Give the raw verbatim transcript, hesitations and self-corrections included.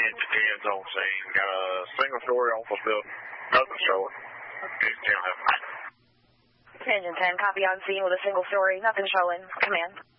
It depends on scene. Got a single story office building. Nothing showing. It's townhouse. Engine ten, copy on scene with a single story. Nothing showing. Command.